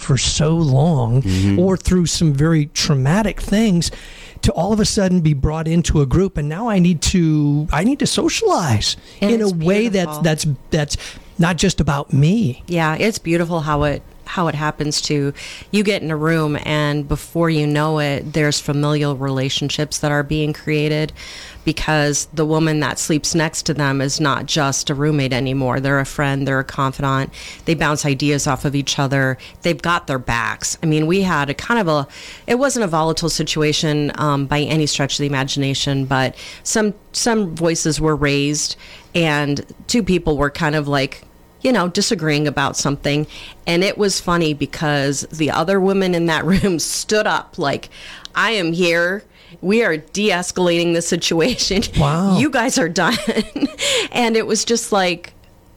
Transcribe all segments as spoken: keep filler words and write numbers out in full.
for so long mm-hmm. or through some very traumatic things, to all of a sudden be brought into a group, and now I need to I need to socialize and in a way that's that's that's not just about me. Yeah, it's beautiful how it how it happens to you get in a room, and before you know it, there's familial relationships that are being created, because the woman that sleeps next to them is not just a roommate anymore. They're a friend, they're a confidant. They bounce ideas off of each other. They've got their backs. I mean, we had a kind of a, it wasn't a volatile situation um, by any stretch of the imagination, but some some voices were raised, and two people were kind of like, you know, disagreeing about something. And it was funny because the other women in that room stood up like, I am here. We are de-escalating the situation. Wow. You guys are done. And it was just like,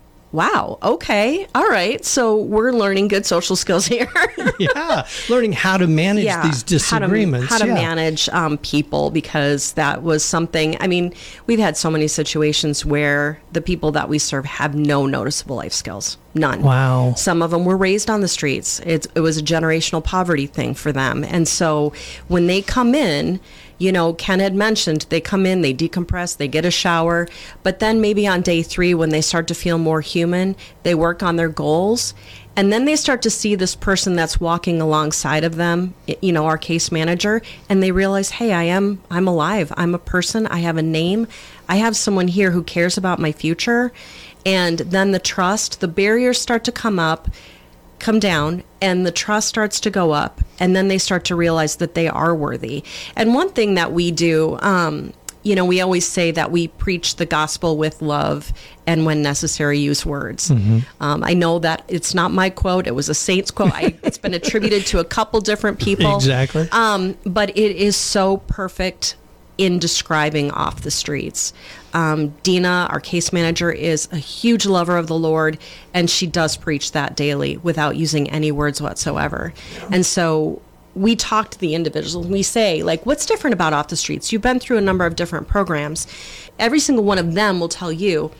wow, okay, all right. So we're learning good social skills here. Yeah, learning how to manage yeah, these disagreements. How to, how to yeah. manage um, people, because that was something, I mean, we've had so many situations where the people that we serve have no noticeable life skills. None. Wow. Some of them were raised on the streets. It, it was a generational poverty thing for them. And so when they come in, you know, Ken had mentioned, they come in, they decompress, they get a shower, but then maybe on day three, when they start to feel more human, they work on their goals, and then they start to see this person that's walking alongside of them, you know, our case manager, and they realize, hey, I am, I'm alive. I'm a person. I have a name. I have someone here who cares about my future. And then the trust, the barriers start to come up, come down, and the trust starts to go up, and then they start to realize that they are worthy. And one thing that we do, um, you know, we always say that we preach the gospel with love, and when necessary, use words. Mm-hmm. Um, I know that it's not my quote; it was a saint's quote. I, it's been attributed to a couple different people. Exactly. Um, but it is so perfect in describing off the streets. Um, Dina, our case manager, is a huge lover of the Lord, and she does preach that daily without using any words whatsoever. Yeah. And so we talk to the individuals. We say, like, what's different about off the streets? You've been through a number of different programs. Every single one of them will tell you,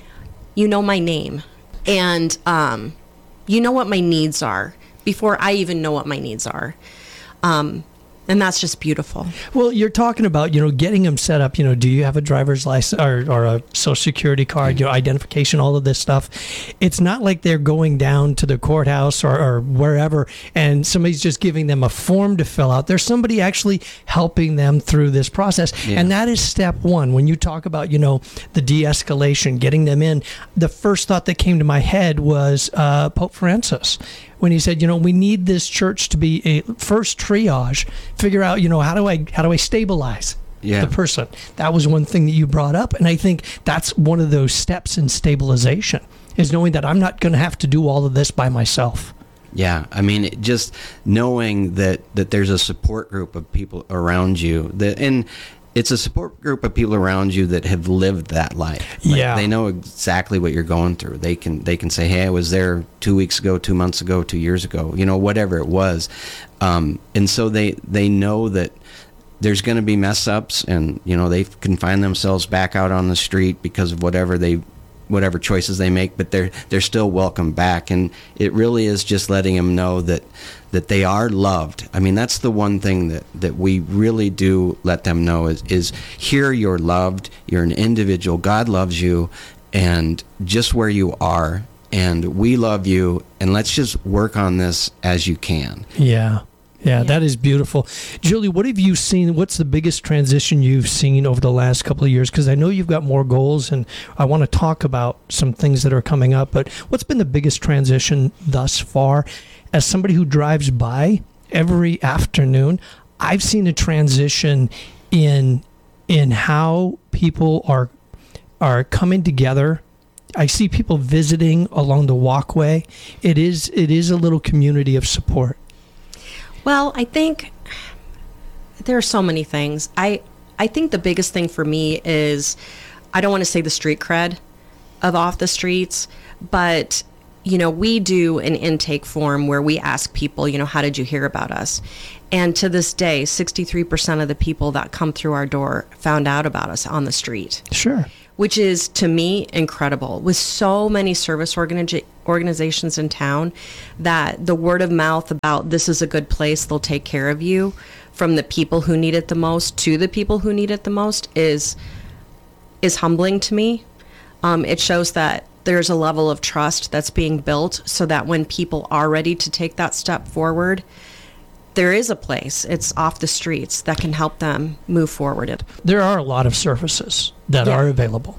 you know my name, and um, you know what my needs are before I even know what my needs are. Um, And that's just beautiful. Well, you're talking about, you know, getting them set up. You know, do you have a driver's license or, or a social security card, your identification, all of this stuff? It's not like they're going down to the courthouse or, or wherever and somebody's just giving them a form to fill out. There's somebody actually helping them through this process. Yeah. And that is step one. When you talk about, you know, the de-escalation, getting them in, the first thought that came to my head was uh, Pope Francis, when he said, you know, we need this church to be a first triage, figure out, you know, how do I how do I stabilize yeah. the person? That was one thing that you brought up. And I think that's one of those steps in stabilization, is knowing that I'm not going to have to do all of this by myself. Yeah, I mean, it just knowing that, that there's a support group of people around you, that, and it's a support group of people around you that have lived that life. Like, yeah, they know exactly what you're going through. They can they can say, "Hey, I was there two weeks ago, two months ago, two years ago," you know, whatever it was. Um, and so they they know that there's going to be mess ups, and you know they can find themselves back out on the street because of whatever they whatever choices they make, but they're they're still welcome back. And it really is just letting them know that that they are loved. I mean, that's the one thing that, that we really do let them know is, is here you're loved, you're an individual, God loves you, and just where you are, and we love you, and let's just work on this as you can. Yeah. Yeah, Yeah. that is beautiful. Julie, what have you seen? What's the biggest transition you've seen over the last couple of years? Because I know you've got more goals, and I want to talk about some things that are coming up. But what's been the biggest transition thus far? As somebody who drives by every afternoon, I've seen a transition in in how people are are coming together. I see people visiting along the walkway. It is it is a little community of support. Well, I think there are so many things. I I think the biggest thing for me is, I don't want to say the street cred of Off the Streets, but, you know, we do an intake form where we ask people, you know, how did you hear about us? And to this day, sixty-three percent of the people that come through our door found out about us on the street. Sure. which is to me incredible. With so many service organi- organizations in town, that the word of mouth about this is a good place, they'll take care of you, from the people who need it the most to the people who need it the most, is is humbling to me. Um, it shows that there's a level of trust that's being built, so that when people are ready to take that step forward, there is a place, it's off the streets, that can help them move forward. There are a lot of services that Yeah. are available.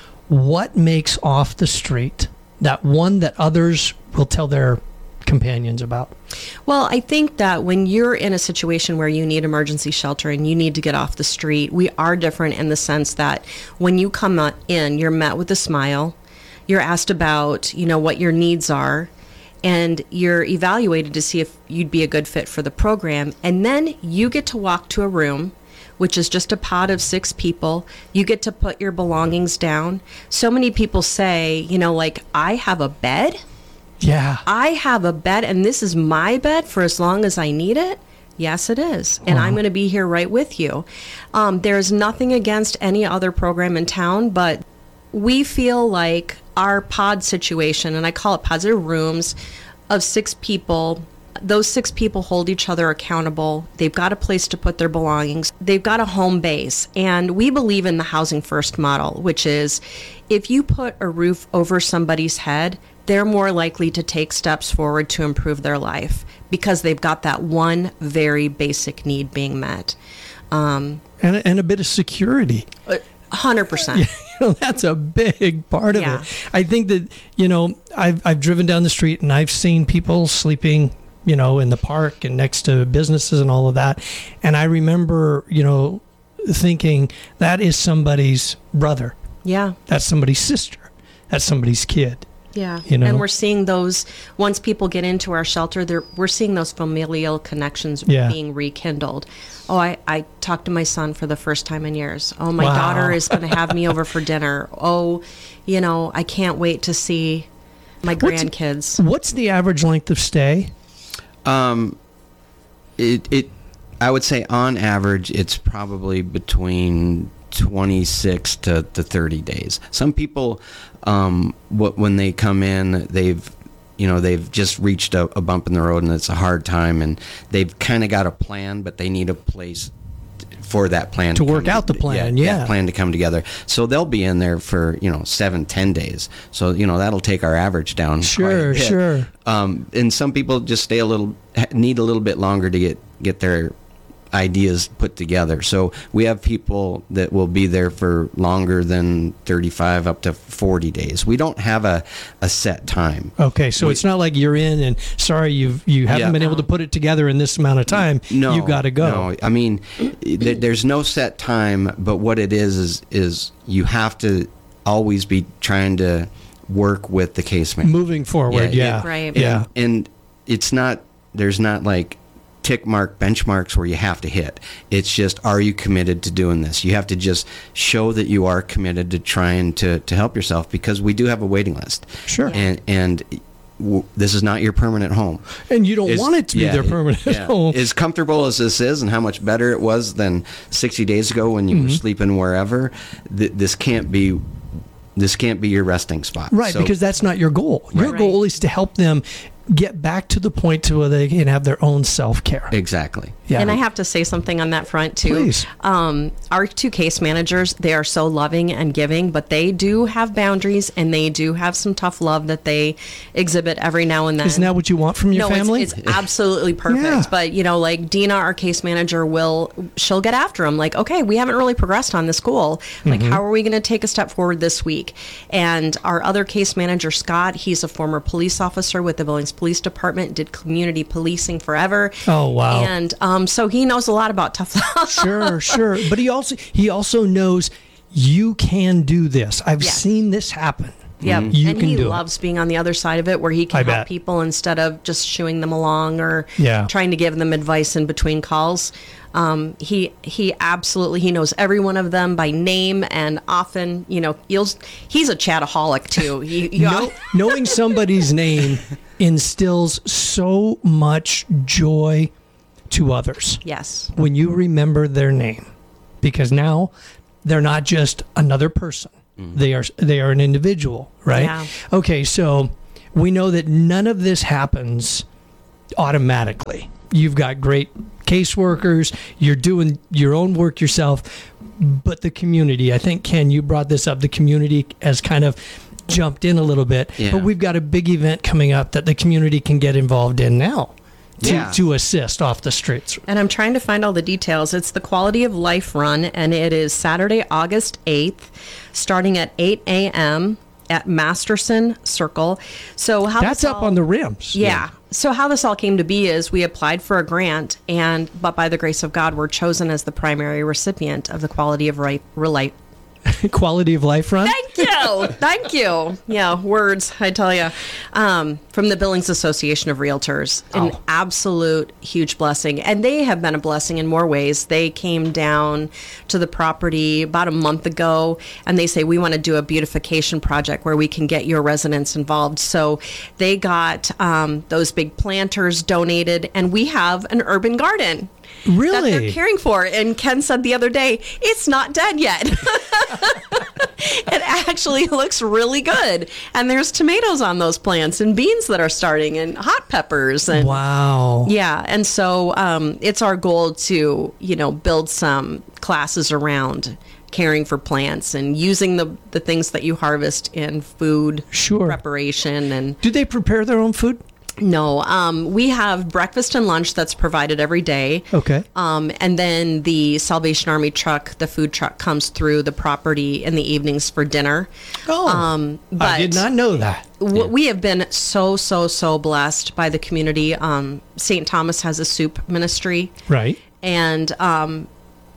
What makes off the street that one that others will tell their companions about? Well, I think that when you're in a situation where you need emergency shelter and you need to get off the street, we are different in the sense that when you come in, you're met with a smile, you're asked about, you know, what your needs are, and you're evaluated to see if you'd be a good fit for the program. And then you get to walk to a room, which is just a pod of six people. You get to put your belongings down. So many people say, you know, like, I have a bed. Yeah. I have a bed, and this is my bed for as long as I need it. Yes, it is. And I'm going to be here right with you. Um, there's nothing against any other program in town, but we feel like our pod situation, and I call it pods, are rooms of six people. Those six people hold each other accountable. They've got a place to put their belongings. They've got a home base. And we believe in the housing first model, which is if you put a roof over somebody's head, they're more likely to take steps forward to improve their life because they've got that one very basic need being met. Um, And, a- and a bit of security. one hundred percent. You know, that's a big part of Yeah. it. I think that, you know, I've, I've driven down the street and I've seen people sleeping, you know, in the park and next to businesses and all of that. And I remember, you know, thinking that is somebody's brother. Yeah. That's somebody's sister. That's somebody's kid. Yeah, You know? and we're seeing those, once people get into our shelter, they're, we're seeing those familial connections Yeah. being rekindled. Oh, I, I talked to my son for the first time in years. Oh, my Wow. daughter is going to have me over for dinner. Oh, you know, I can't wait to see my What's- grandkids. What's the average length of stay? Um, it it I would say on average it's probably between twenty-six to, to thirty days. Some people, um, what when they come in, they've you know they've just reached a, a bump in the road and it's a hard time, and they've kind of got a plan, but they need a place for that plan To work come out the to- plan, that yeah. plan to come together. So they'll be in there for you know seven, ten days. So you know that'll take our average down. quite a Sure, bit. sure. Um, and some people just stay a little, need a little bit longer to get, get their ideas put together. So we have people that will be there for longer than thirty-five up to forty days. We don't have a, a set time. Okay, so We- it's not like you're in and sorry you've you haven't Yeah. been able to put it together in this amount of time. No, you got to go. No, I mean, th- there's no set time, but what it is is is you have to always be trying to work with the case manager. Moving forward, Yeah, yeah, Right. yeah. And it's not, there's not like tick mark benchmarks where you have to hit. It's just, are you committed to doing this? You have to just show that you are committed to trying to, to help yourself, because we do have a waiting list. Sure. And, and w- this is not your permanent home. And you don't Is- want it to be yeah, their permanent yeah. home. As comfortable as this is and how much better it was than sixty days ago when you Mm-hmm. were sleeping wherever, th- this can't be this can't be your resting spot. Right, So- because that's not your goal. Your Right. goal is to help them get back to the point to where they can have their own self-care. Exactly. Yeah. And I have to say something on that front too. Please. Um, our two case managers, they are so loving and giving, but they do have boundaries and they do have some tough love that they exhibit every now and then. Isn't that what you want from your no, family? It's, it's absolutely perfect. Yeah. But you know, like Dina, our case manager, will she'll get after them. Like, okay, we haven't really progressed on this goal. Like, Mm-hmm. how are we going to take a step forward this week? And our other case manager, Scott, he's a former police officer with the Billings Police Department. Did community policing forever. Oh, wow. And um, so he knows a lot about tough love. Sure, sure. But he also he also knows you can do this. I've Yes. seen this happen. Yep. You and can he do it. loves being on the other side of it where he can I help bet. people instead of just shooing them along or Yeah. trying to give them advice in between calls. Um, he he absolutely he knows every one of them by name, and often, you know, you'll he's a chataholic too. He, you Know, knowing somebody's name instills so much joy to others yes. when you remember their name, because now they're not just another person. They are they are an individual, right? Yeah. Okay, so we know that none of this happens automatically. You've got great caseworkers, you're doing your own work yourself, but the community, I think, Ken, you brought this up, the community has kind of jumped in a little bit, Yeah. but we've got a big event coming up that the community can get involved in now to, Yeah. to assist off the streets. And I'm trying to find all the details. It's the Quality of Life Run, and it is Saturday, August eighth, starting at eight a.m. at Masterson Circle. So how That's this up all- on the rims. Yeah. So how this all came to be is we applied for a grant, and but by the grace of God, we're chosen as the primary recipient of the Quality of Right Relight. Quality of Life Run. Thank you, thank you. Yeah, words, I tell you. Um, from the Billings Association of Realtors, an Oh. absolute huge blessing, and they have been a blessing in more ways. They came down to the property about a month ago, and they say we want to do a beautification project where we can get your residents involved. So they got um, those big planters donated, and we have an urban garden that Really? they're caring for. And Ken said the other day, it's not dead yet. It actually looks really good. And there's tomatoes on those plants and beans that are starting and hot peppers. And Wow. yeah. And so um, it's our goal to, you know, build some classes around caring for plants and using the, the things that you harvest in food Sure. preparation. And Do they prepare their own food? no, um, we have breakfast and lunch that's provided every day. Okay. Um, and then the Salvation Army truck, the food truck, comes through the property in the evenings for dinner. Oh, Um, I but did not know that. w- we have been so, so, so blessed by the community. Um, Saint Thomas has a soup ministry, Right. and um,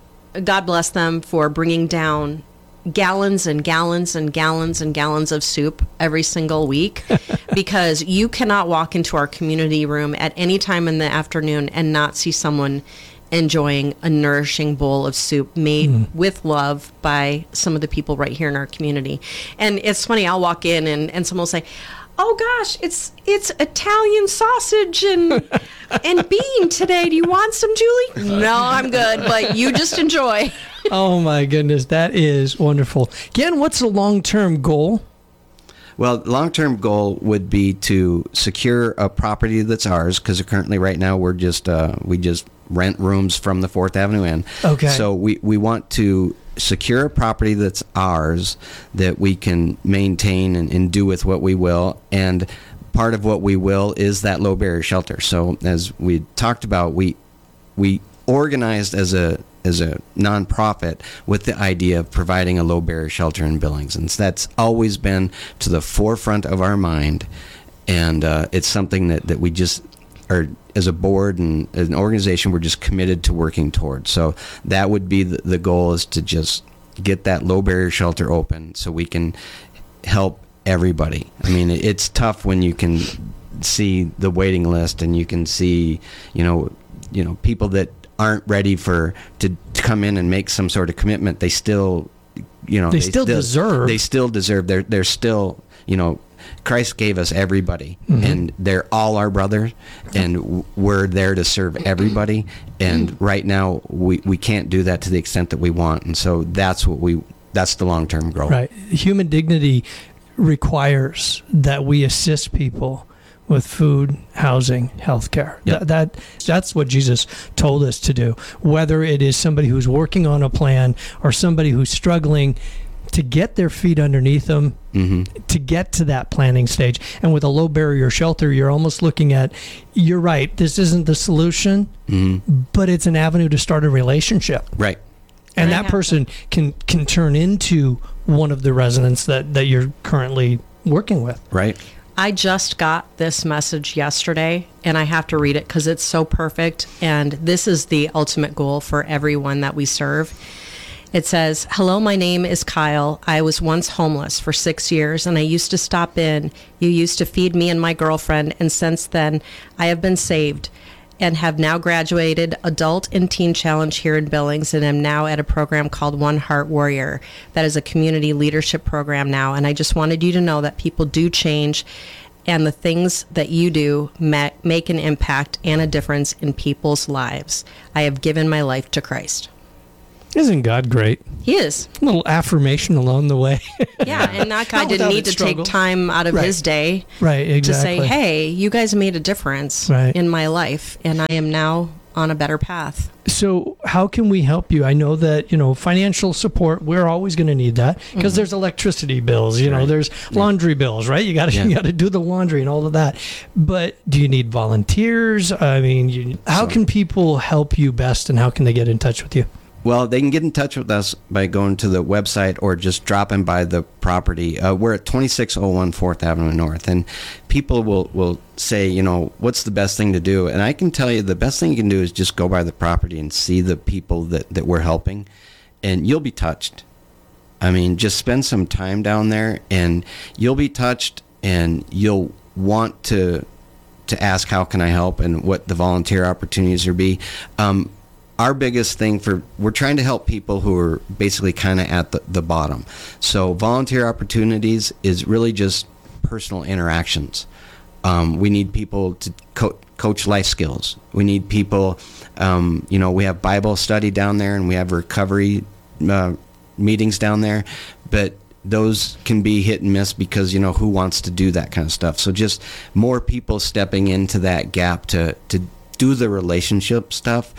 God bless them for bringing down gallons and gallons and gallons and gallons of soup every single week, because you cannot walk into our community room at any time in the afternoon and not see someone enjoying a nourishing bowl of soup made Mm. with love by some of the people right here in our community. And it's funny, I'll walk in and, and someone will say, oh gosh, it's it's Italian sausage and and bean today. Do you want some, Julie? No, I'm good, but you just enjoy. Oh my goodness, that is wonderful. Again, what's the long-term goal? Well, long-term goal would be to secure a property that's ours, because currently, right now, we're just uh, we just rent rooms from the Fourth Avenue Inn. Okay. So we we want to secure a property that's ours that we can maintain and, and do with what we will. And part of what we will is that low barrier shelter. So as we talked about, we we organized as a as a nonprofit with the idea of providing a low barrier shelter in Billings, and so that's always been to the forefront of our mind. And uh, it's something that, that we just are, as a board and as an organization, we're just committed to working towards. So that would be the, the goal, is to just get that low barrier shelter open so we can help everybody. I mean, it's tough when you can see the waiting list and you can see, you know, you know, people that aren't ready for to, to come in and make some sort of commitment. They still, you know, They still deserve. They still deserve. They're they're still, you know, Christ gave us everybody, and they're all our brothers, and w- we're there to serve everybody. And right now, we, we can't do that to the extent that we want, and so that's what we that's the long term goal. Right. Human dignity requires that we assist people with food, housing, healthcare. Yep. That, that that's what Jesus told us to do. Whether it is somebody who's working on a plan or somebody who's struggling to get their feet underneath them, hmm to get to that planning stage. And with a low barrier shelter, you're almost looking at, you're right, this isn't the solution, hmm but it's an avenue to start a relationship. Right. And I that have person can can turn into one of the residents that, that you're currently working with. Right. I just got this message yesterday, and I have to read it because it's so perfect. And this is the ultimate goal for everyone that we serve. It says, hello, my name is Kyle. I was once homeless for six years, and I used to stop in. You used to feed me and my girlfriend, and since then, I have been saved and have now graduated Adult and Teen Challenge here in Billings, and am now at a program called One Heart Warrior. That is a community leadership program now, and I just wanted you to know that people do change, and the things that you do ma- make an impact and a difference in people's lives. I have given my life to Christ. Isn't God great? He is. A little affirmation along the way. Yeah, and that guy Not didn't without need to its struggle. take time out of Right. his day Right, exactly. to say, hey, you guys made a difference Right. in my life, and I am now on a better path. So how can we help you? I know that, you know, financial support, we're always going to need that because there's electricity bills, you know, Right. there's laundry bills, right? You got to Yeah. you got to do the laundry and all of that. But do you need volunteers? I mean, you, how So- can people help you best, and how can they get in touch with you? Well, they can get in touch with us by going to the website or just dropping by the property. Uh, we're at twenty-six oh one fourth Avenue North, and people will, will say, you know, what's the best thing to do? And I can tell you the best thing you can do is just go by the property and see the people that, that we're helping, and you'll be touched. I mean, just spend some time down there, and you'll be touched, and you'll want to to ask, how can I help, and what the volunteer opportunities will be. Um, Our biggest thing for, we're trying to help people who are basically kind of at the, the bottom. So volunteer opportunities is really just personal interactions. Um, we need people to co- coach life skills. We need people, um, you know, we have Bible study down there, and we have recovery uh, meetings down there, but those can be hit and miss because, you know, who wants to do that kind of stuff. So just more people stepping into that gap to, to do the relationship stuff.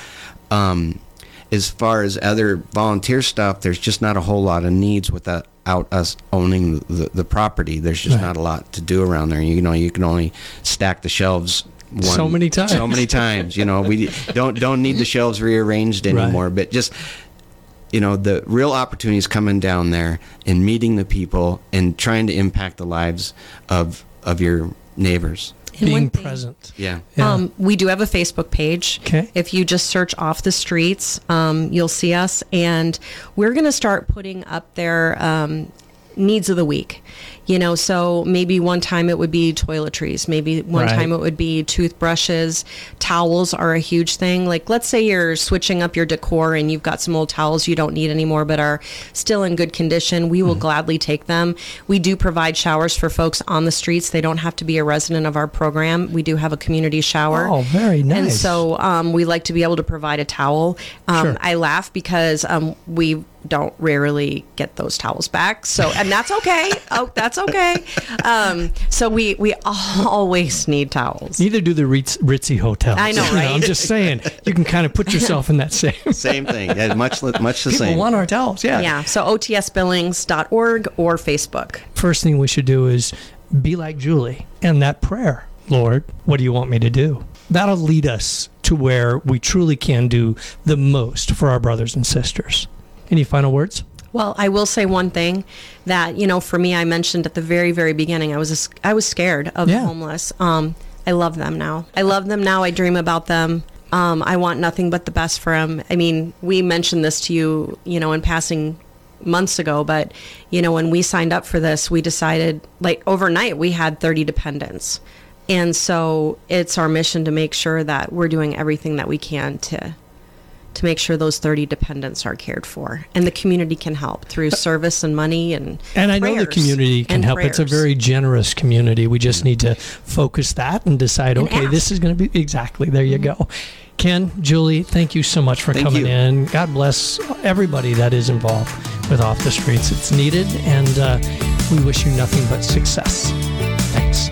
Um, as far as other volunteer stuff, there's just not a whole lot of needs without us owning the, the property. There's just Right. not a lot to do around there. You know, you can only stack the shelves one, So many times. So many times. You know, we don't don't need the shelves rearranged anymore. Right. But just, you know, the real opportunity is coming down there and meeting the people and trying to impact the lives of of your neighbors. And one Being thing- present. Yeah. Yeah. Um, we do have a Facebook page. Okay. If you just search Off the Streets, um, you'll see us. And we're going to start putting up their um, needs of the week. You know, so maybe one time it would be toiletries. Maybe one Right. time it would be toothbrushes. Towels are a huge thing. Like, let's say you're switching up your decor and you've got some old towels you don't need anymore but are still in good condition. We will Mm-hmm. gladly take them. We do provide showers for folks on the streets. They don't have to be a resident of our program. We do have a community shower. Oh, very nice. And so um, we like to be able to provide a towel. Um, Sure. I laugh because um, we don't rarely get those towels back. So, and that's okay. Oh, that's okay. Um, so we we always need towels. Neither do the Ritz, ritzy hotels. I know, You right? I'm just saying, you can kind of put yourself in that same. Same thing. Yeah, much much the People same. want our towels, yeah. Yeah. So O T S billings dot org or Facebook. First thing we should do is be like Julie and that prayer. Lord, what do you want me to do? That'll lead us to where we truly can do the most for our brothers and sisters. Any final words? Well, I will say one thing that, you know, for me, I mentioned at the very, very beginning, I was a, I was scared of Yeah. the homeless. Um, I love them now. I love them now. I dream about them. Um, I want nothing but the best for them. I mean, we mentioned this to you, you know, in passing months ago, but, you know, when we signed up for this, we decided, like, overnight, we had thirty dependents. And so it's our mission to make sure that we're doing everything that we can to to make sure those thirty dependents are cared for. And the community can help through service and money and And I know the prayers community can and help. It's a prayers. very generous community. We just need to focus that and decide, And okay, this ask. is going to be exactly. There you go. Ken, Julie, thank you so much for Thank coming you. in. God bless everybody that is involved with Off the Streets. It's needed, and uh, we wish you nothing but success. Thanks.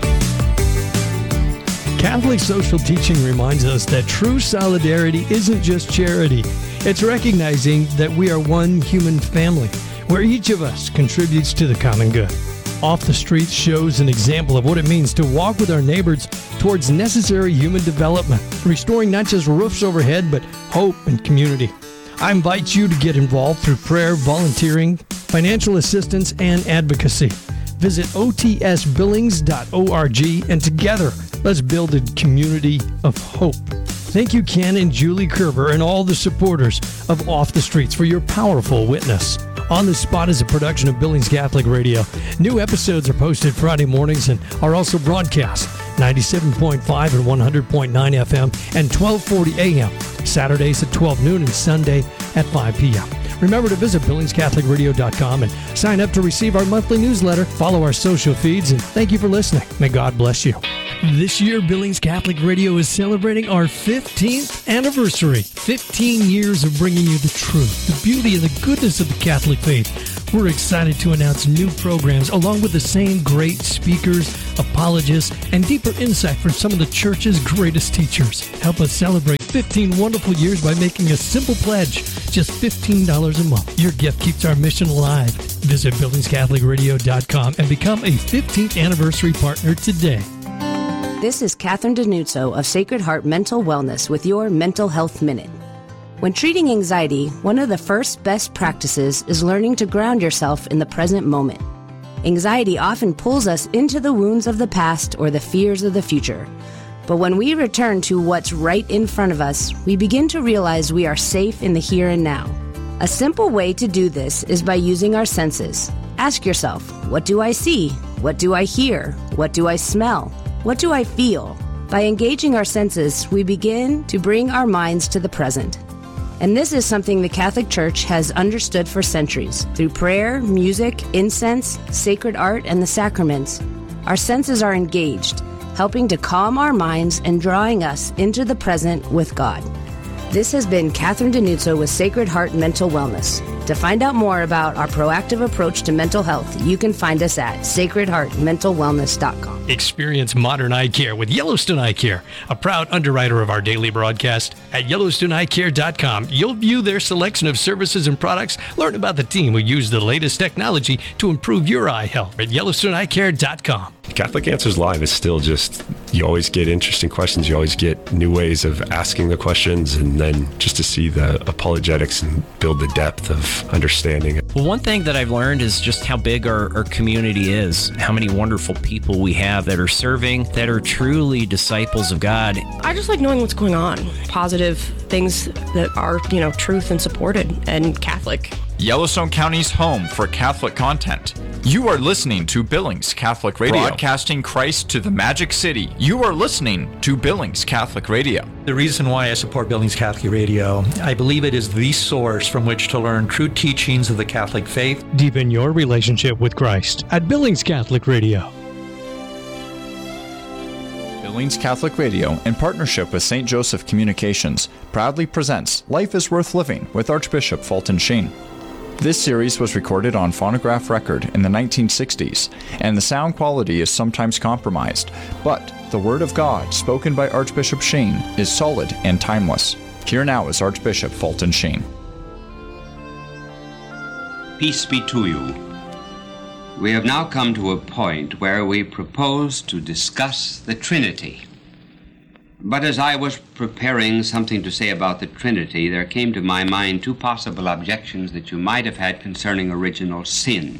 Catholic social teaching reminds us that true solidarity isn't just charity. It's recognizing that we are one human family, where each of us contributes to the common good. Off the Streets shows an example of what it means to walk with our neighbors towards necessary human development, restoring not just roofs overhead, but hope and community. I invite you to get involved through prayer, volunteering, financial assistance, and advocacy. Visit O T S billings dot org, and together, let's build a community of hope. Thank you, Ken and Julie Kerber, and all the supporters of Off the Streets for your powerful witness. On the Spot is a production of Billings Catholic Radio. New episodes are posted Friday mornings and are also broadcast ninety-seven point five and one hundred point nine F M and twelve forty A M, Saturdays at twelve noon and Sunday at five P M Remember to visit billings catholic radio dot com and sign up to receive our monthly newsletter. Follow our social feeds, and thank you for listening. May God bless you. This year, Billings Catholic Radio is celebrating our fifteenth anniversary. fifteen years of bringing you the truth, the beauty, and the goodness of the Catholic faith. We're excited to announce new programs along with the same great speakers, apologists, and deeper insight from some of the church's greatest teachers. Help us celebrate fifteen wonderful years by making a simple pledge, just fifteen dollars a month. Your gift keeps our mission alive. Visit billings catholic radio dot com and become a fifteenth anniversary partner today. This is Catherine Denuzzo of Sacred Heart Mental Wellness with your Mental Health Minute. When treating anxiety, one of the first best practices is learning to ground yourself in the present moment. Anxiety often pulls us into the wounds of the past or the fears of the future. But when we return to what's right in front of us, we begin to realize we are safe in the here and now. A simple way to do this is by using our senses. Ask yourself, what do I see? What do I hear? What do I smell? What do I feel? By engaging our senses, we begin to bring our minds to the present. And this is something the Catholic Church has understood for centuries. Through prayer, music, incense, sacred art, and the sacraments, our senses are engaged, helping to calm our minds and drawing us into the present with God. This has been Catherine Denuzzo with Sacred Heart Mental Wellness. To find out more about our proactive approach to mental health, you can find us at sacred heart mental wellness dot com. Experience modern eye care with Yellowstone Eye Care, a proud underwriter of our daily broadcast. At yellowstone eye care dot com, you'll view their selection of services and products, learn about the team who use the latest technology to improve your eye health at yellowstone eye care dot com. Catholic Answers Live is still just, you always get interesting questions. You always get new ways of asking the questions, and then just to see the apologetics and build the depth of understanding. Well, one thing that I've learned is just how big our, our community is, how many wonderful people we have that are serving, that are truly disciples of God. I just like knowing what's going on. Positive things that are, you know, truth and supported and Catholic. Yellowstone County's home for Catholic content. You are listening to Billings Catholic Radio. Broadcasting Christ to the Magic City. You are listening to Billings Catholic Radio. The reason why I support Billings Catholic Radio, I believe it is the source from which to learn true teachings of the Catholic faith. Deepen your relationship with Christ at Billings Catholic Radio. Billings Catholic Radio, in partnership with Saint Joseph Communications, proudly presents Life is Worth Living with Archbishop Fulton Sheen. This series was recorded on phonograph record in the nineteen sixties, and the sound quality is sometimes compromised, but the Word of God spoken by Archbishop Sheen is solid and timeless. Here now is Archbishop Fulton Sheen. Peace be to you. We have now come to a point where we propose to discuss the Trinity. But as I was preparing something to say about the Trinity, there came to my mind two possible objections that you might have had concerning original sin.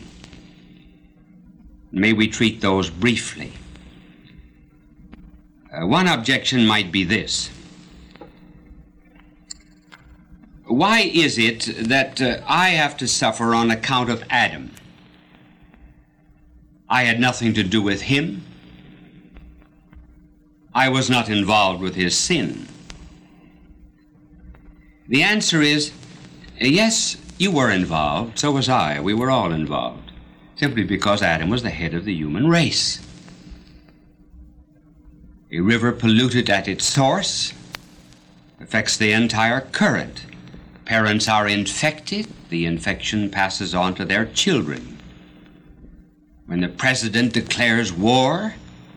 May we treat those briefly. Uh, one objection might be this. Why is it that uh, I have to suffer on account of Adam? I had nothing to do with him. I was not involved with his sin. The answer is, yes, you were involved, so was I. We were all involved, simply because Adam was the head of the human race. A river polluted at its source affects the entire current. Parents are infected, the infection passes on to their children. When the president declares war,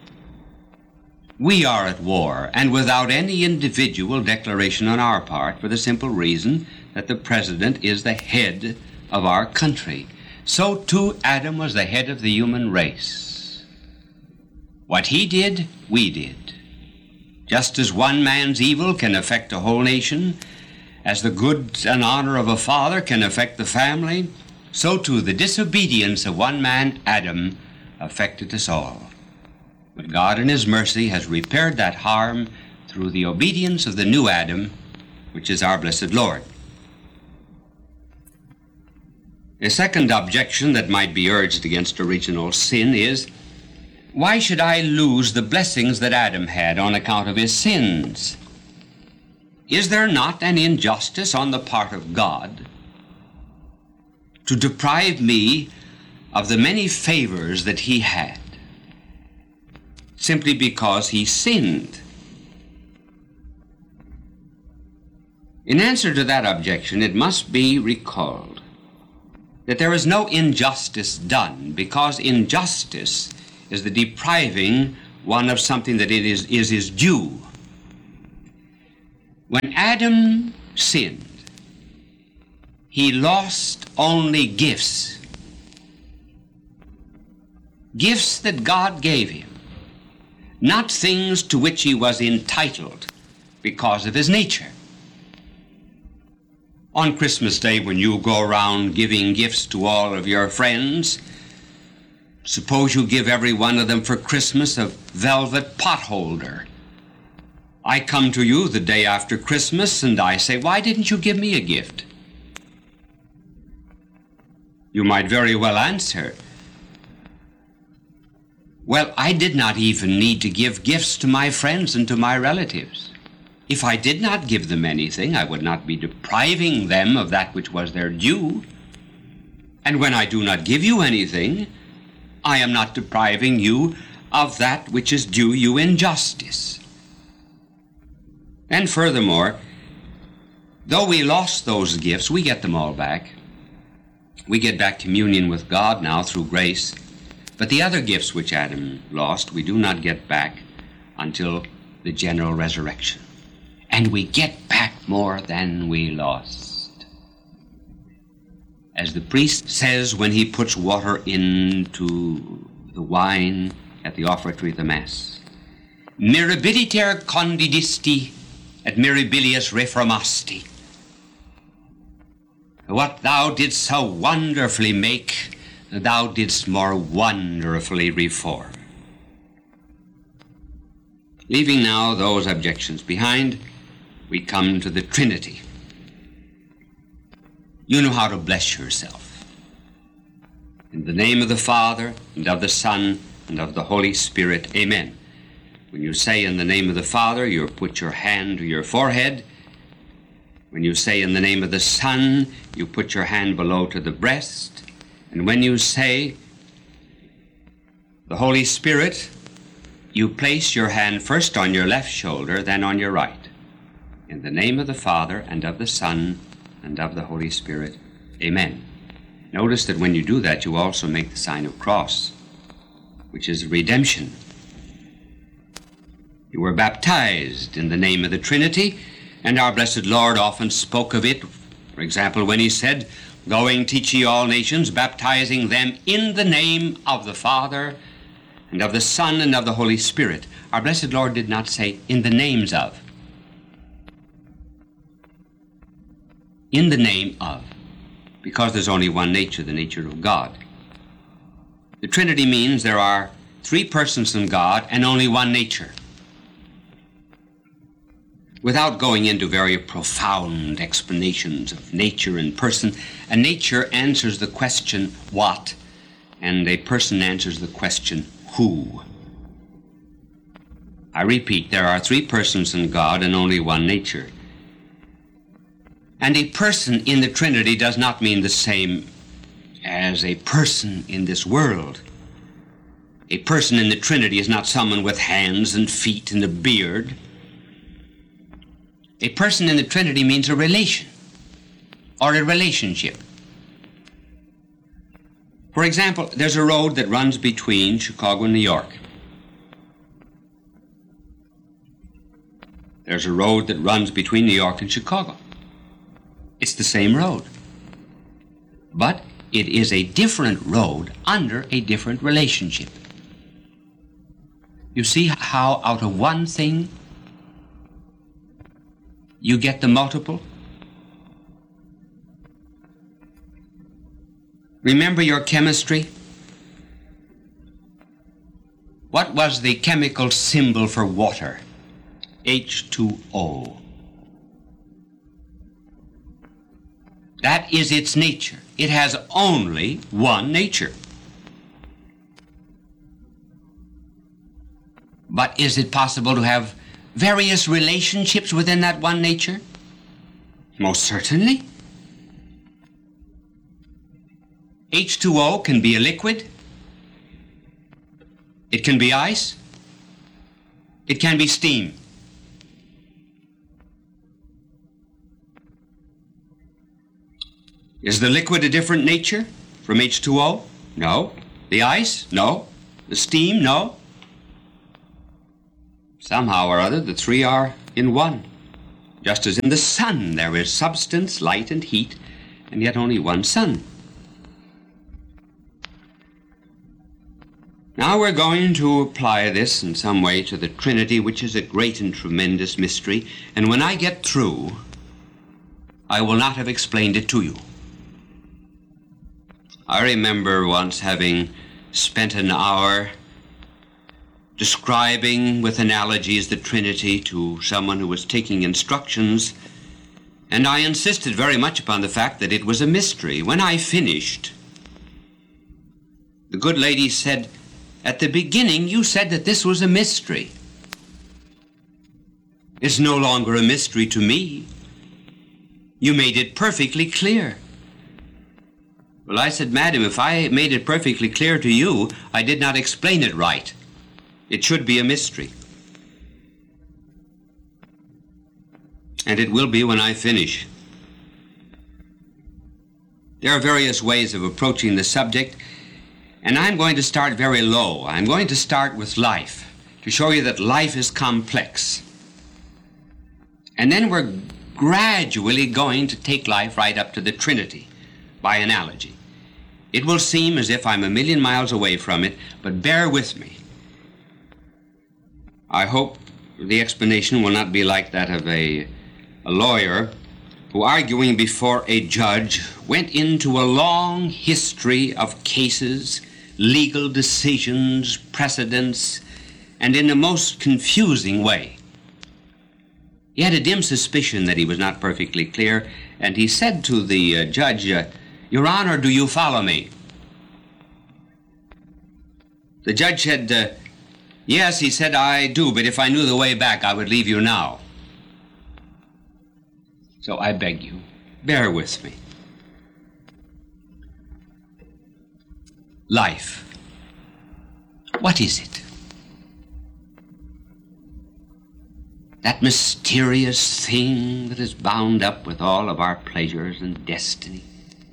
we are at war, and without any individual declaration on our part, for the simple reason that the president is the head of our country. So too Adam was the head of the human race. What he did, we did. Just as one man's evil can affect a whole nation, as the good and honor of a father can affect the family, so too the disobedience of one man, Adam, affected us all. But God in his mercy has repaired that harm through the obedience of the new Adam, which is our blessed Lord. A second objection that might be urged against original sin is, why should I lose the blessings that Adam had on account of his sins? Is there not an injustice on the part of God to deprive me of the many favors that he had? simply because he sinned. In answer to that objection, it must be recalled that there is no injustice done, because injustice is the depriving one of something that it is, is his due. When Adam sinned, he lost only gifts. Gifts that God gave him, not things to which he was entitled because of his nature. On Christmas Day, when you go around giving gifts to all of your friends, suppose you give every one of them for Christmas a velvet potholder. I come to you the day after Christmas and I say, why didn't you give me a gift? You might very well answer, well, I did not even need to give gifts to my friends and to my relatives. If I did not give them anything, I would not be depriving them of that which was their due. And when I do not give you anything, I am not depriving you of that which is due you in justice. And furthermore, though we lost those gifts, we get them all back. We get back communion with God now through grace. But the other gifts which Adam lost, we do not get back until the general resurrection. And we get back more than we lost. As the priest says when he puts water into the wine at the offertory of the Mass, mirabiliter condidisti et mirabilius reformasti. What thou didst so wonderfully make, thou didst more wonderfully reform. Leaving now those objections behind, we come to the Trinity. You know how to bless yourself. In the name of the Father, and of the Son, and of the Holy Spirit, amen. When you say in the name of the Father, you put your hand to your forehead. When you say in the name of the Son, you put your hand below to the breast. And when you say the Holy Spirit, you place your hand first on your left shoulder, then on your right. In the name of the Father, and of the Son, and of the Holy Spirit, amen. Notice that when you do that, you also make the sign of cross, which is redemption. You were baptized in the name of the Trinity, and our blessed Lord often spoke of it. For example, when he said, going, teach ye all nations, baptizing them in the name of the Father, and of the Son, and of the Holy Spirit. Our blessed Lord did not say, in the names of. In the name of, because there's only one nature, the nature of God. The Trinity means there are three persons in God and only one nature. Without going into very profound explanations of nature and person, a nature answers the question, what? And a person answers the question, who? I repeat, there are three persons in God and only one nature. And a person in the Trinity does not mean the same as a person in this world. A person in the Trinity is not someone with hands and feet and a beard. A person in the Trinity means a relation or a relationship. For example, there's a road that runs between Chicago and New York. There's a road that runs between New York and Chicago. It's the same road. But it is a different road under a different relationship. You see how out of one thing you get the multiple? Remember your chemistry? What was the chemical symbol for water? H two O. That is its nature. It has only one nature. But is it possible to have various relationships within that one nature? Most certainly. H two O can be a liquid. It can be ice. It can be steam. Is the liquid a different nature from H two O? No. The ice? No. The steam? No. Somehow or other, the three are in one. Just as in the sun, there is substance, light, and heat, and yet only one sun. Now we're going to apply this in some way to the Trinity, which is a great and tremendous mystery, and when I get through, I will not have explained it to you. I remember once having spent an hour describing with analogies the Trinity to someone who was taking instructions, and I insisted very much upon the fact that it was a mystery. When I finished, the good lady said, "At the beginning you said that this was a mystery." "It's no longer a mystery to me. You made it perfectly clear." Well, I said, "Madam, if I made it perfectly clear to you, I did not explain it right. It should be a mystery. And it will be when I finish." There are various ways of approaching the subject, and I'm going to start very low. I'm going to start with life, to show you that life is complex. And then we're gradually going to take life right up to the Trinity, by analogy. It will seem as if I'm a million miles away from it, but bear with me. I hope the explanation will not be like that of a, a lawyer who, arguing before a judge, went into a long history of cases, legal decisions, precedents, and in the most confusing way. He had a dim suspicion that he was not perfectly clear, and he said to the uh, judge, uh, "Your Honor, do you follow me?" The judge said, uh, "Yes," he said, "I do, but if I knew the way back, I would leave you now." So I beg you, bear with me. Life. What is it? That mysterious thing that is bound up with all of our pleasures and destiny.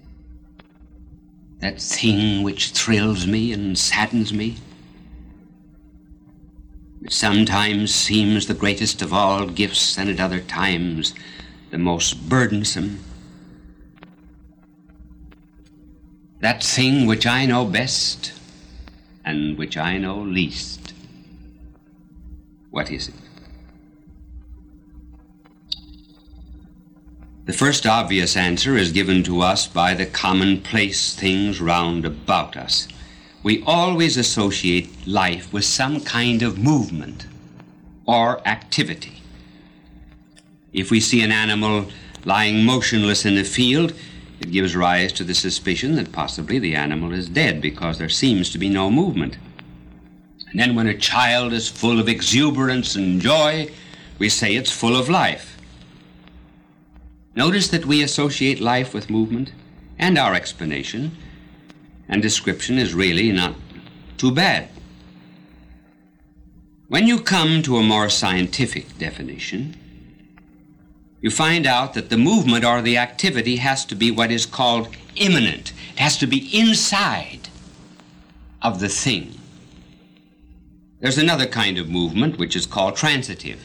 That thing which thrills me and saddens me. It sometimes seems the greatest of all gifts, and at other times the most burdensome. That thing which I know best and which I know least. What is it? The first obvious answer is given to us by the commonplace things round about us. We always associate life with some kind of movement or activity. If we see an animal lying motionless in a field, it gives rise to the suspicion that possibly the animal is dead because there seems to be no movement. And then when a child is full of exuberance and joy, we say it's full of life. Notice that we associate life with movement, and our explanation and description is really not too bad. When you come to a more scientific definition, you find out that the movement or the activity has to be what is called immanent. It has to be inside of the thing. There's another kind of movement which is called transitive.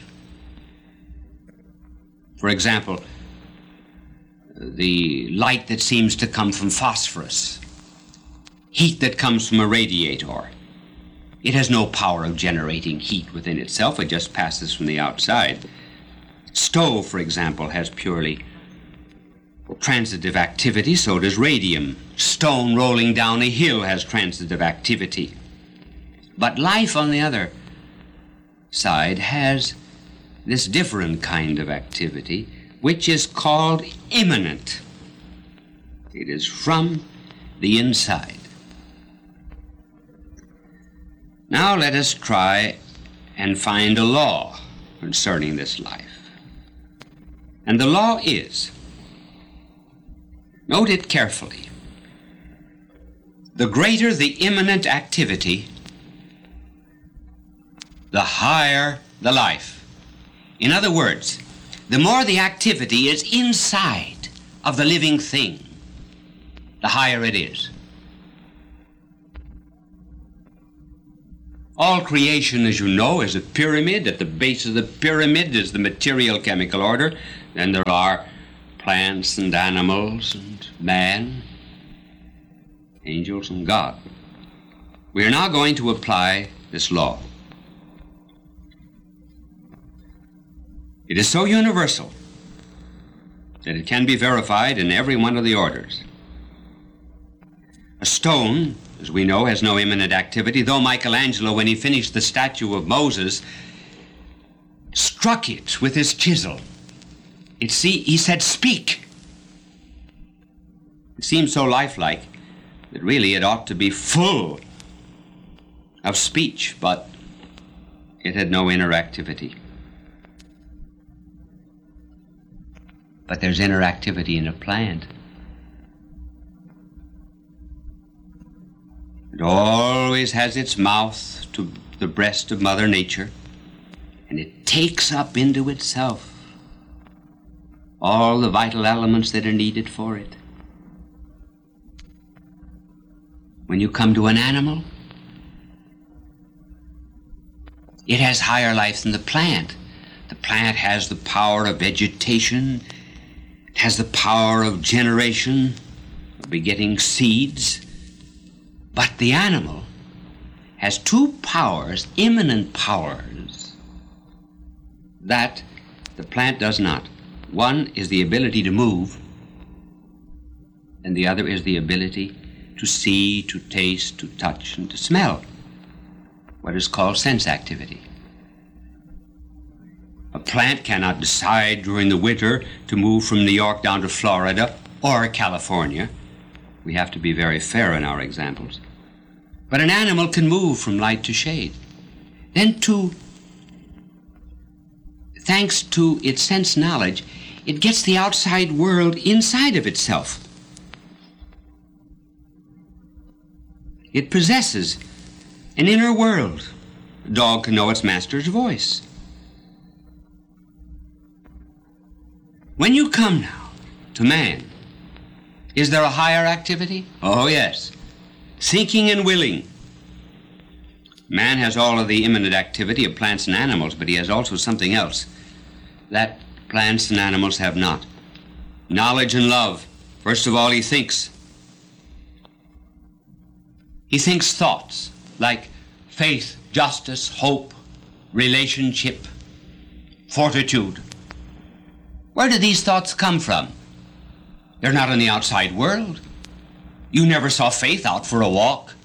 For example, the light that seems to come from phosphorus, heat that comes from a radiator. It has no power of generating heat within itself, it just passes from the outside. Stove, for example, has purely transitive activity, so does radium. Stone rolling down a hill has transitive activity. But life, on the other side, has this different kind of activity, which is called immanent. It is from the inside. Now let us try and find a law concerning this life. And the law is, note it carefully, the greater the immanent activity, the higher the life. In other words, the more the activity is inside of the living thing, the higher it is. All creation, as you know, is a pyramid. At the base of the pyramid is the material chemical order. Then there are plants and animals and man, angels and God. We are now going to apply this law. It is so universal that it can be verified in every one of the orders. A stone, as we know, has no imminent activity, though Michelangelo, when he finished the statue of Moses, struck it with his chisel. It see, he said, "Speak." It seems so lifelike that really it ought to be full of speech, but it had no inner activity. But there's inner activity in a plant. It always has its mouth to the breast of Mother Nature, and it takes up into itself all the vital elements that are needed for it. When you come to an animal, it has higher life than the plant. The plant has the power of vegetation, it has the power of generation, of begetting seeds. But the animal has two powers, immanent powers, that the plant does not. One is the ability to move, and the other is the ability to see, to taste, to touch, and to smell, what is called sense activity. A plant cannot decide during the winter to move from New York down to Florida or California. We have to be very fair in our examples. But an animal can move from light to shade. Then, to, thanks to its sense knowledge, it gets the outside world inside of itself. It possesses an inner world. A dog can know its master's voice. When you come now to man, is there a higher activity? Oh, yes. Thinking and willing. Man has all of the immanent activity of plants and animals, but he has also something else that plants and animals have not. Knowledge and love. First of all, he thinks. He thinks thoughts like faith, justice, hope, relationship, fortitude. Where do these thoughts come from? They're not in the outside world. You never saw faith out for a walk.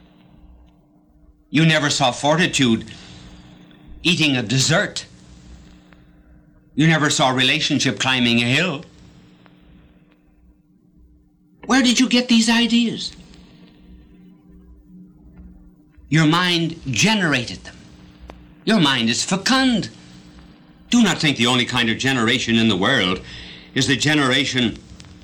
You never saw fortitude eating a dessert. You never saw relationship climbing a hill. Where did you get these ideas? Your mind generated them. Your mind is fecund. Do not think the only kind of generation in the world is the generation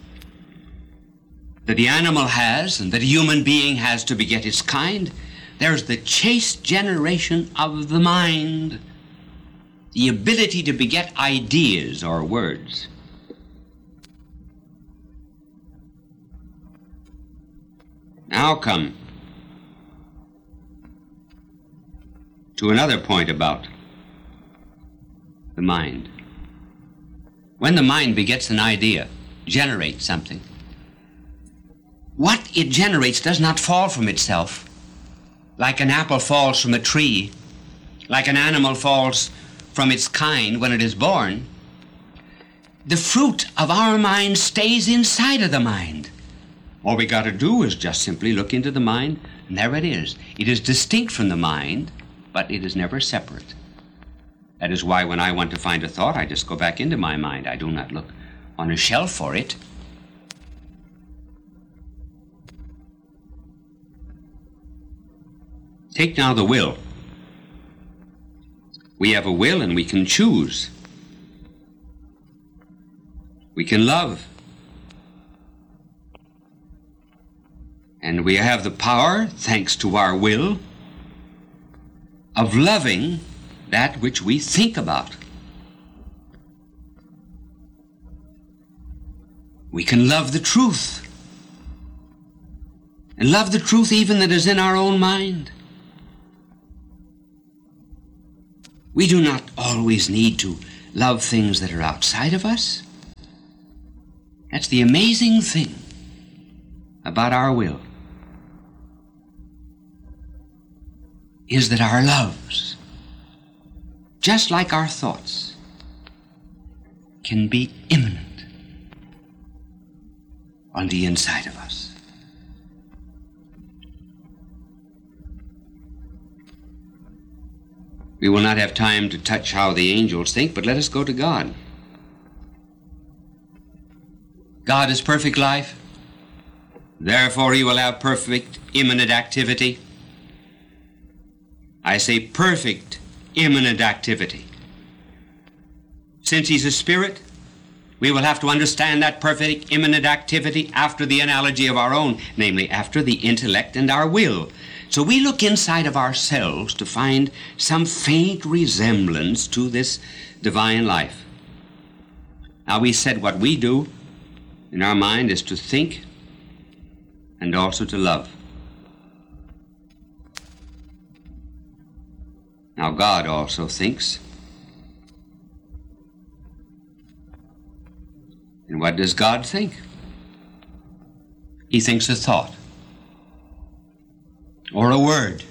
that the animal has and that a human being has to beget its kind. There's the chaste generation of the mind, the ability to beget ideas or words. Now come to another point about the mind. When the mind begets an idea, generates something, what it generates does not fall from itself, like an apple falls from a tree, like an animal falls from its kind when it is born. The fruit of our mind stays inside of the mind. All we got to do is just simply look into the mind, and there it is. It is distinct from the mind, but it is never separate. That is why when I want to find a thought, I just go back into my mind. I do not look on a shelf for it. Take now the will. We have a will and we can choose. We can love. And we have the power, thanks to our will, of loving that which we think about. We can love the truth, and love the truth even that is in our own mind. We do not always need to love things that are outside of us. That's the amazing thing about our will, is that our loves, just like our thoughts, can be immanent on the inside of us. We will not have time to touch how the angels think, but let us go to God. God is perfect life. Therefore, he will have perfect, immanent activity. I say perfect, immanent activity. Since he's a spirit, we will have to understand that perfect, immanent activity after the analogy of our own, namely after the intellect and our will. So we look inside of ourselves to find some faint resemblance to this divine life. Now, we said what we do in our mind is to think and also to love. Now, God also thinks. And what does God think? He thinks a thought or a word.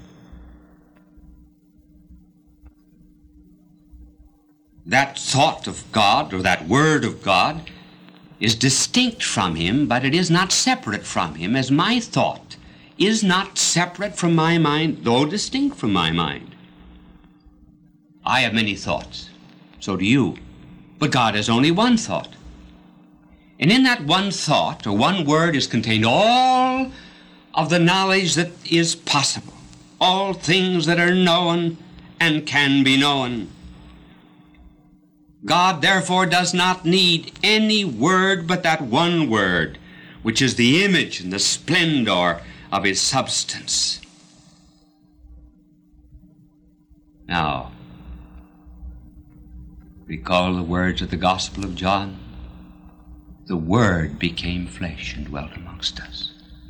That thought of God or that word of God is distinct from him, but it is not separate from him, as my thought is not separate from my mind, though distinct from my mind. I have many thoughts, so do you, but God has only one thought. And in that one thought, or one word, is contained all of the knowledge that is possible, all things that are known and can be known. God, therefore, does not need any word but that one word, which is the image and the splendor of his substance. Now, recall the words of the Gospel of John. The Word became flesh and dwelt amongst us.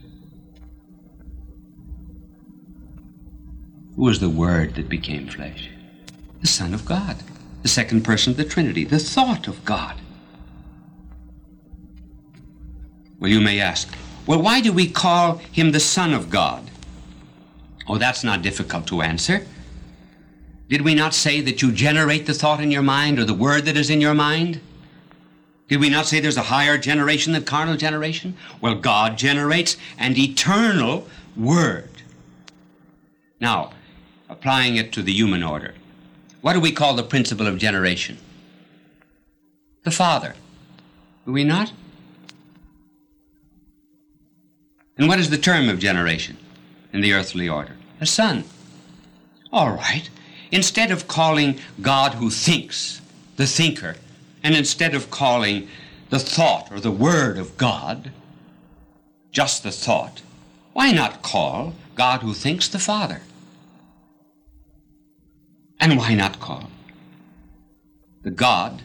Who was the Word that became flesh? The Son of God, the second person of the Trinity, the thought of God. Well, you may ask, well, why do we call him the Son of God? Oh, that's not difficult to answer. Did we not say that you generate the thought in your mind or the word that is in your mind? Did we not say there's a higher generation than carnal generation? Well, God generates an eternal word. Now, applying it to the human order, what do we call the principle of generation? The Father. Do we not? And what is the term of generation in the earthly order? The Son. All right. Instead of calling God who thinks the thinker, and instead of calling the thought or the word of God just the thought, why not call God who thinks the Father? And why not call the God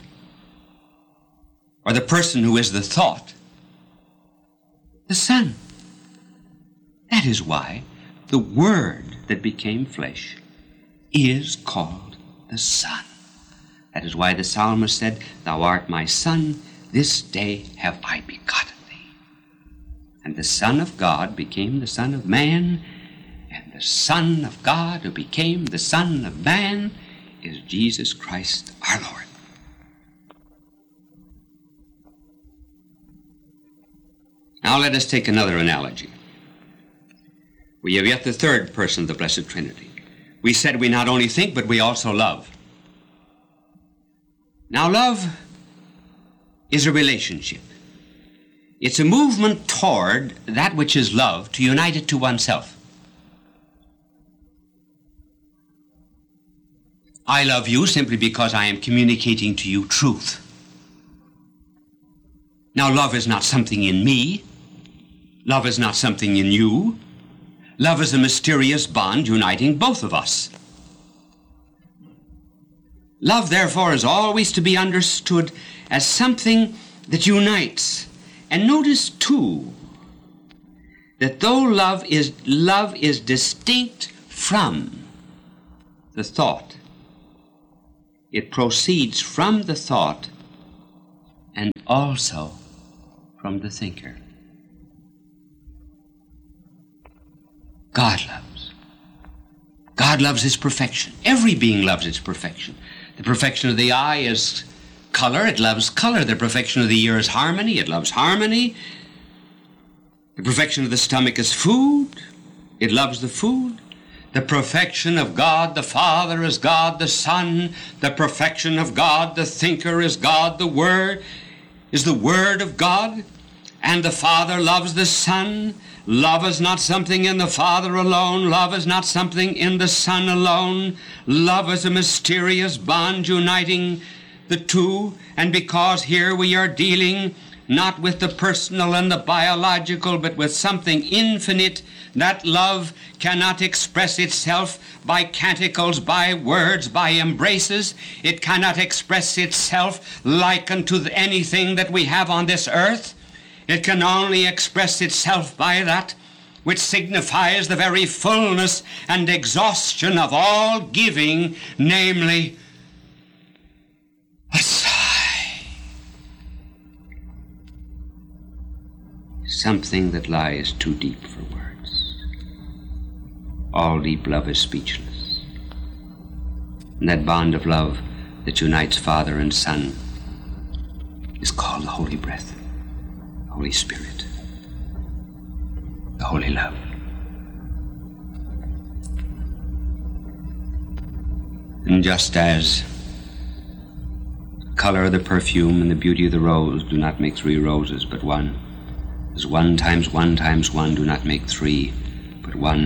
or the person who is the thought the Son? That is why the Word that became flesh is called the Son. That is why the psalmist said, "Thou art my Son, this day have I begotten thee." And the Son of God became the Son of Man, and the Son of God who became the Son of Man is Jesus Christ our Lord. Now let us take another analogy. We have yet the third person of the Blessed Trinity. We said we not only think, but we also love. Now, love is a relationship. It's a movement toward that which is love, to unite it to oneself. I love you simply because I am communicating to you truth. Now, love is not something in me. Love is not something in you. Love is a mysterious bond uniting both of us. Love, therefore, is always to be understood as something that unites. And notice, too, that though love is, love is distinct from the thought, it proceeds from the thought and also from the thinker. God loves. God loves His perfection. Every being loves its perfection. The perfection of the eye is color. It loves color. The perfection of the ear is harmony. It loves harmony. The perfection of the stomach is food. It loves the food. The perfection of God the Father is God the Son. The perfection of God the thinker is God the Word, is the Word of God. And the Father loves the Son. Love is not something in the Father alone. Love is not something in the Son alone. Love is a mysterious bond uniting the two. And because here we are dealing not with the personal and the biological, but with something infinite, that love cannot express itself by canticles, by words, by embraces. It cannot express itself like unto anything that we have on this earth. It can only express itself by that which signifies the very fullness and exhaustion of all giving, namely, a sigh. Something that lies too deep for words. All deep love is speechless. And that bond of love that unites Father and Son is called the Holy Breath. Holy Spirit, the Holy Love. And just as the color of the perfume and the beauty of the rose do not make three roses but one, as one times one times one do not make three but one,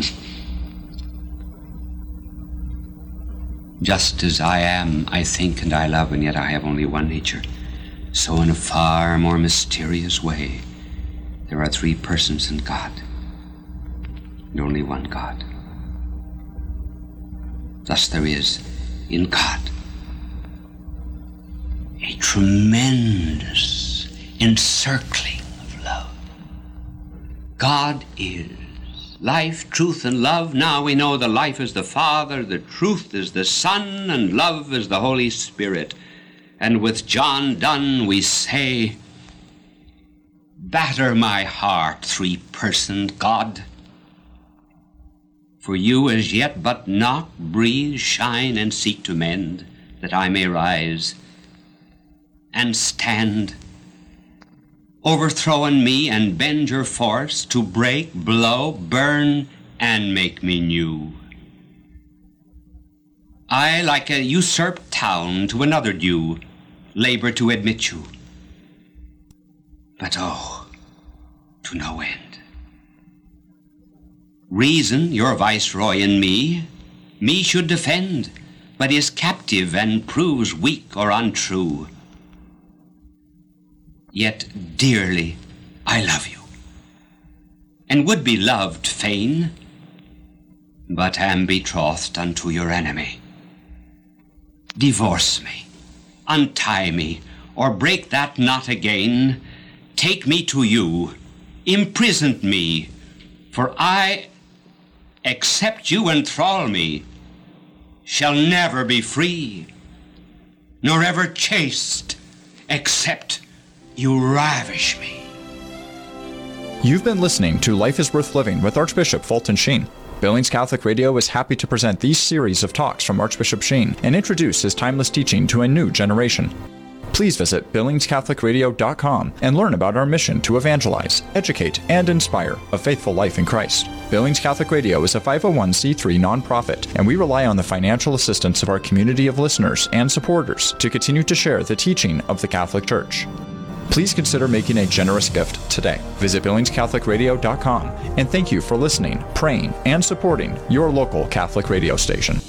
just as I am, I think, and I love, and yet I have only one nature, so in a far more mysterious way, there are three persons in God, and only one God. Thus there is in God a tremendous encircling of love. God is life, truth, and love. Now we know the life is the Father, the truth is the Son, and love is the Holy Spirit. And with John Donne we say, batter my heart, three-personed God. For you as yet but knock, breathe, shine, and seek to mend, that I may rise and stand, overthrowing me and bend your force to break, blow, burn, and make me new. I, like a usurped town to another due, labor to admit you. But oh, to no end. Reason, your viceroy in me, me should defend, but is captive and proves weak or untrue. Yet dearly I love you, and would be loved fain, but am betrothed unto your enemy. Divorce me, untie me, or break that knot again. Take me to you, imprison me, for I, except you enthrall me, shall never be free, nor ever chaste, except you ravish me. You've been listening to Life is Worth Living with Archbishop Fulton Sheen. Billings Catholic Radio is happy to present these series of talks from Archbishop Sheen and introduce his timeless teaching to a new generation. Please visit billings catholic radio dot com and learn about our mission to evangelize, educate, and inspire a faithful life in Christ. Billings Catholic Radio is a five oh one c three nonprofit, and we rely on the financial assistance of our community of listeners and supporters to continue to share the teaching of the Catholic Church. Please consider making a generous gift today. Visit billings catholic radio dot com, and thank you for listening, praying, and supporting your local Catholic radio station.